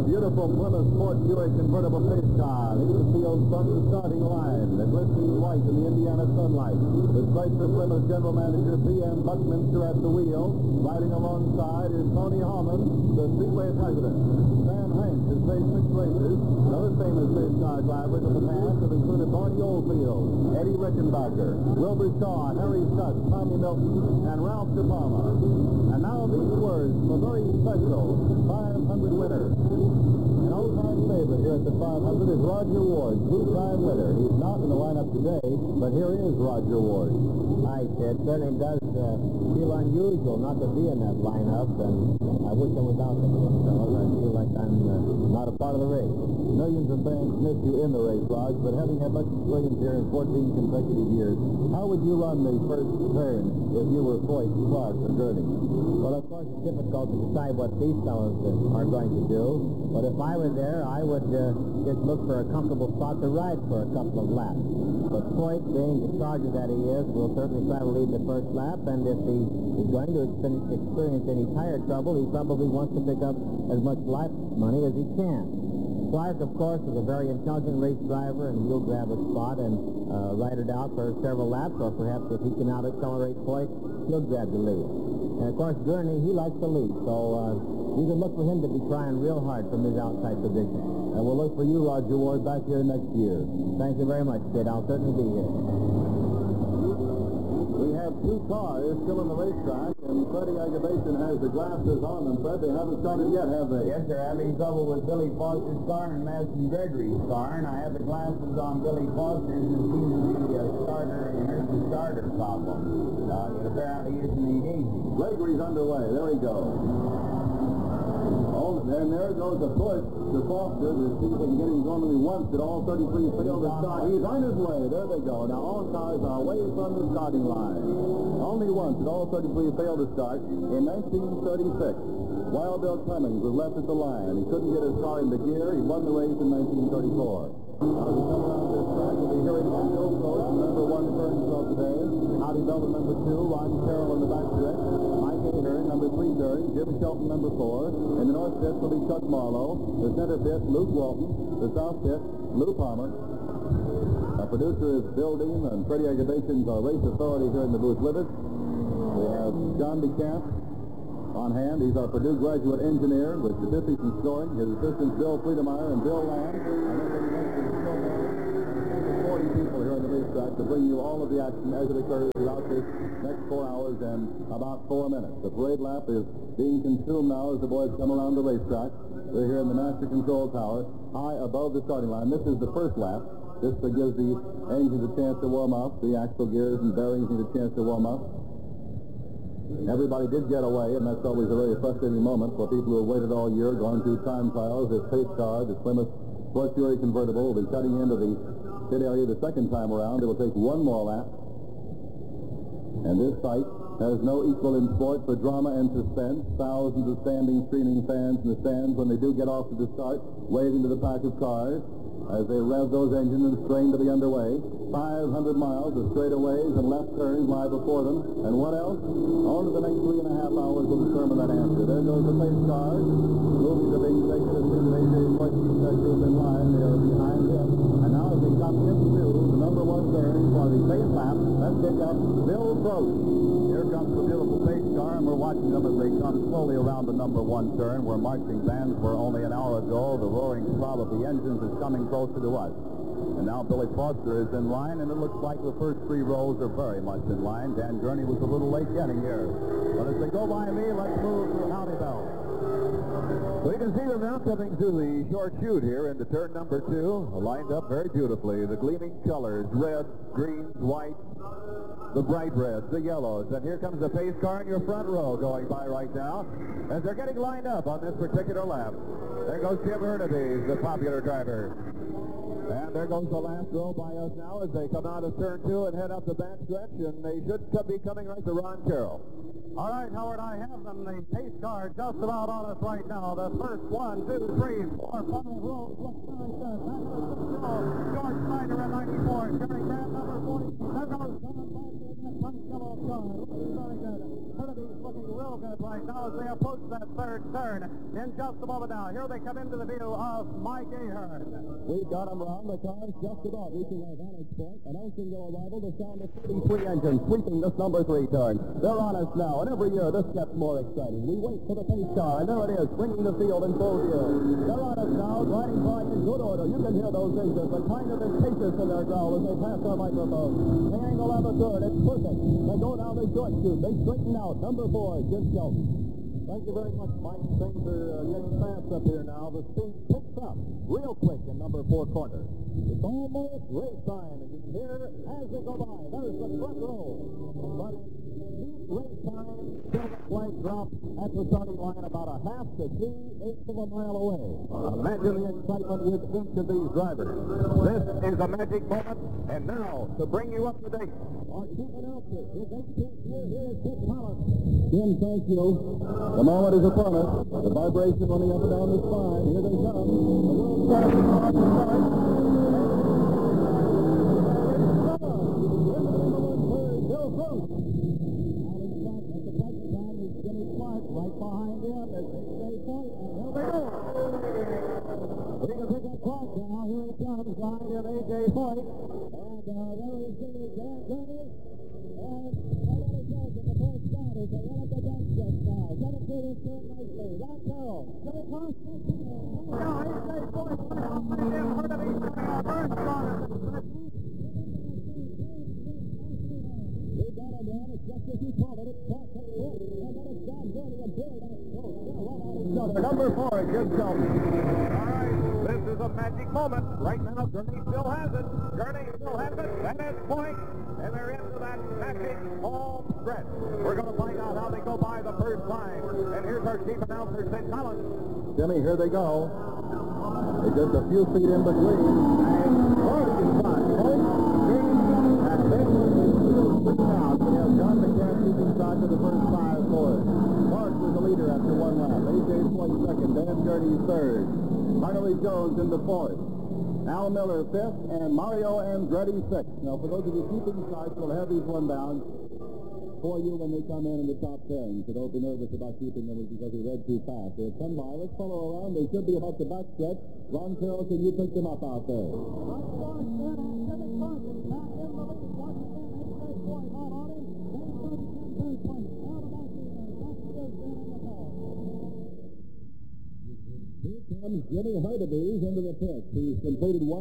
beautiful Plymouth Sport Buick convertible pace car leads the field from the starting line. The glistening white in the Indiana sunlight. With Chrysler Plymouth General Manager P.M. Buckminster at the wheel. Riding alongside is Tony Harmon, the Speedway president. Sam Hanks has raced 6 races. Other famous pace car drivers of the past have included Barney Oldfield, Eddie Rickenbacker, Wilbur Shaw, Harry Stutz, Tommy Milton, and Ralph De Palma. And now these words from a very special 500 winner. An all-time favorite here at the 500 is Roger Ward, 2-time winner. He's not in the lineup today, but here is Roger Ward. Right, it certainly does feel unusual not to be in that lineup, and I wish I was out there with those fellows. I feel like I'm not a part of the race. Millions of fans miss you in the race, Rog, but having had much experience here in 14 consecutive years, how would you run the first turn if you were Foyt, Clark, or Gurney? Well, of course, it's difficult to decide what these fellows are going to do, but if I were there, I would just look for a comfortable spot to ride for a couple of laps. But Foyt, being the charger that he is, will certainly try to lead the first lap, and if he is going to experience any tire trouble, he probably wants to pick up as much lap money as he can. Clark, of course, is a very intelligent race driver, and he'll grab a spot and ride it out for several laps, or perhaps if he can out-accelerate Foyt, he'll grab the lead. And, of course, Gurney, he likes the lead, so you can look for him to be trying real hard from his outside position. And we'll look for you, Roger Ward, back here next year. Thank you very much, Kid. I'll certainly be here. We have 2 cars still in the racetrack, and Freddie Agabation has the glasses on them. Fred, they haven't started yet, have they? Yes, they're having trouble with Billy Foster's car and Madison Gregory's car, and I have the glasses on Billy Foster's and seems to be a starter problem. It apparently isn't engaging. Gregory's underway. There he goes. Oh, and there goes a push to Foster to see if they can get him going only once at all 33 failed to start. He's on his way. There they go. Now all cars are away from the starting line. Only once at all 33 failed to start in 1936. Wild Bill Clemens was left at the line. He couldn't get his car into gear. He won the race in 1934. Now, as we come around this track, we'll be hearing from Bill Coates, number 1 Burnsville today. Howdy Belton, number 2. Ron Carroll in the back stretch. Mike Ahern, number 3 Derry. Jim Shelton, number 4. In the north pit will be Chuck Marlowe. The center pit, Luke Walton. The south pit, Lou Palmer. Our producer is Bill Dean, and Freddie Agabation, our race authority here in the booth with us. We have John DeCamp on hand. He's our Purdue graduate engineer with statistics and scoring. His assistants Bill Friedemeyer and Bill Lamb. I know they mentioned still more than 40 people here on the racetrack to bring you all of the action as it occurs throughout this next 4 hours and about 4 minutes. The parade lap is being consumed now as the boys come around the racetrack. We're here in the master control tower, high above the starting line. This is the first lap. This gives the engines a chance to warm up. The axle gears and bearings need a chance to warm up. Everybody did get away, and that's always a very frustrating moment for people who have waited all year, gone through time trials. This pace car, this Plymouth Sport Fury convertible, will be cutting into the pit area the second time around. It will take one more lap. And this sight has no equal in sport for drama and suspense. Thousands of standing, streaming fans in the stands when they do get off to the start, waving to the pack of cars as they rev those engines and strain to be underway. 500 miles of straightaways and left turns lie before them. And what else? Only the next 3.5 hours will determine that answer. There goes the pace cars. Movies are being taken as soon as A.J. Foyt keeps that group in line. They are behind him. And now as they come into the number 1 turn for the pace lap, let's pick up Bill Probst. Here comes the beautiful pace car, and we're watching them as they come slowly around the number 1 turn, where marching bands were only an hour ago. The roaring throb of the engines is coming closer to us. And now Billy Foster is in line, and it looks like the first 3 rows are very much in line. Dan Gurney was a little late getting here. But as they go by me, let's move to Howdy Bell. We can see them now coming through the short chute here into turn number 2, lined up very beautifully. The gleaming colors, red, greens, white, the bright reds, the yellows. And here comes the pace car in your front row going by right now as they're getting lined up on this particular lap. There goes Jim Hurnaby, the popular driver. And there goes the last row by us now as they come out of turn 2 and head up the back stretch, and they should be coming right to Ron Carroll. All right, Howard, I have them. The pace car just about on us right now. The first 1, 2, 3, 4, 5 rows look very good. That goes George Snyder at 94. Jerry Grant, number 40. There goes John Baxter in that front yellow car. Looking very good. Hurnaby's looking looking real good right now as they approach that third turn. In just a moment now, here they come into the view of Mike Ahern. We've got them around. The cars just about reaching our vantage point. Announcing their arrival, the sound of 33 engines sweeping this number 3 turn. They're on us now, and every year this gets more exciting. We wait for the pace car, and there it is, bringing the field in full view. They're on us now, riding by in good order. You can hear those engines, the kind of impatience in their growl as they pass our microphone. The angle on the third, it's perfect. They go down the short chute. They straighten out. Number 4, Jim Shelton. Thank you very much, Mike. Things are getting fast up here now. The speed picks up real quick in number 4 corner. It's almost race time, and you can hear as they go by. There's the front row. But race time, silver flag drop at the starting line about a half to 3/8 of a mile away. Imagine the excitement with each of these drivers. This is a magic moment, and now, to bring you up to date, our chief announcer is 18th year. Here is Dick Collins. Jim, thank you. The moment is upon us. The vibration running up and down the spine. Here they come. The world starts on the start. Bill Bruce. Out in front at the present time is Jimmy Clark. Right behind him is A.J. Foyt. And here we go. We can pick up Clark now. Here he comes behind him, A.J. Foyt. And there is Jimmy Dan Gurney. And nobody goes in the fourth spot as they run up the bench just now. Coming through this turn nicely. Ron Carroll. Jimmy Clark. Now, A.J. Foyt behind him. We're to be showing our first run at the stretch. We got him down. It's just as you called it. It's Clark at fourth. And then it's John Gurney and Billy down. Number 4, Jim Shelton. All right, this is a magic moment. Right now, Gurney still has it. Gurney still has it. And it's Foyt. And they're into that magic home stretch. We're going to find out how they go by the first time. And here's our chief announcer, Sid Collins. Jimmy, here they go. They're just a few feet in between. And gorgeous spot. And then out. We have John McCarthy inside to the first 5 for it. Clark was the leader after 1 lap. A.J. Foyt second. Dan Gurney third. Harley Jones into 4th. Al Miller 5th, and Mario Andretti 6th. Now, for those of you keeping sides, we'll have these rundowns for you when they come in the top 10. So don't be nervous about keeping them because we read too fast. They'll come by. Let's follow around. They should be about the back stretch. Ron Carroll, can you pick them up out there? Here comes Jimmy Hardebees into the pit. He's completed 1